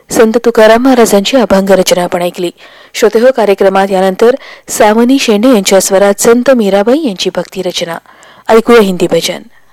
संत तुकाराम महाराजांची अभंग रचना आपण ऐकली. श्रोतेहो, कार्यक्रमात यानंतर सावनी शेंडे यांच्या स्वरात संत मीराबाई यांची भक्ती रचना ऐकूया. हिंदी भजन.